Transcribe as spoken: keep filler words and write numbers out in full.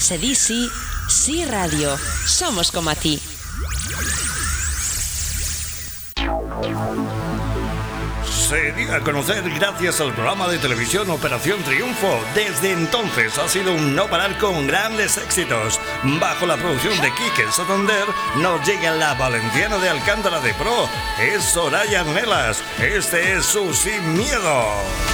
Se di sí, sí radio. Somos como a ti. Se dio a conocer gracias al programa de televisión Operación Triunfo. Desde entonces ha sido un no parar con grandes éxitos. Bajo la producción de Quique Santander nos llega la valenciana de Alcántara de Pro. Es Soraya Melas. Este es su Sin Miedo.